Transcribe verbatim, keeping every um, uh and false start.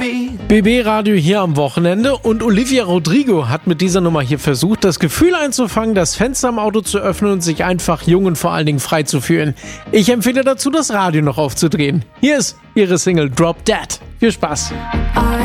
B B-Radio hier am Wochenende und Olivia Rodrigo hat mit dieser Nummer hier versucht, das Gefühl einzufangen, das Fenster im Auto zu öffnen und sich einfach jung und vor allen Dingen frei zu fühlen. Ich empfehle dazu, das Radio noch aufzudrehen. Hier ist ihre Single Drop Dead. Viel Spaß!